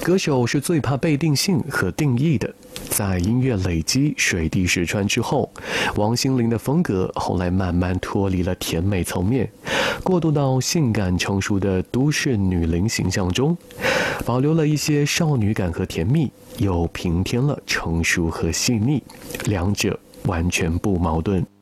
歌手是最怕被定性和定义的。在音乐累积水滴石穿之后，王心凌的风格后来慢慢脱离了甜美层面，过渡到性感成熟的都市女伶形象中，保留了一些少女感和甜蜜，又平添了成熟和细腻，两者完全不矛盾。